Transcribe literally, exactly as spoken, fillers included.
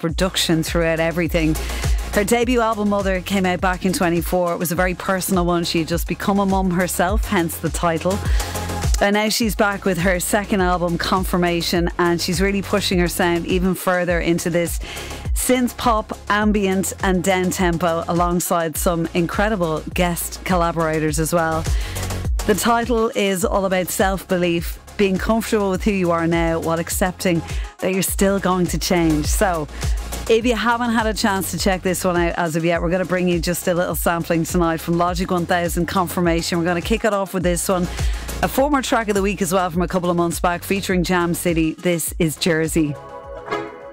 production throughout everything. Her debut album Mother came out back in twenty-four. It was a very personal one. She had just become a mum herself, hence the title. And now she's back with her second album, Confirmation, and she's really pushing her sound even further into this synth pop, ambient and down tempo, alongside some incredible guest collaborators as well. The title is all about self-belief, being comfortable with who you are now while accepting that you're still going to change. So if you haven't had a chance to check this one out as of yet, we're going to bring you just a little sampling tonight from Logic one thousand, Confirmation. We're going to kick it off with this one, a former track of the week as well from a couple of months back, featuring Jam City. This is Jersey.